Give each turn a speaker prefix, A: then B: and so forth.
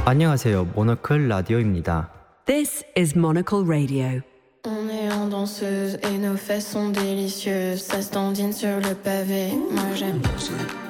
A: 안녕하세요. 모노클 라디오입니다.
B: This is Monocle Radio.
C: On est en danseuse et nos fesses sont délicieuses. Ça se dandine sur le pavé, moi j'aime.